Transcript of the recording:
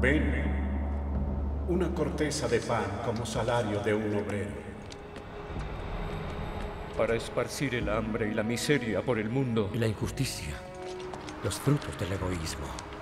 Ven. Una corteza de pan como salario de un obrero. Para esparcir el hambre y la miseria por el mundo. Y la injusticia. Los frutos del egoísmo.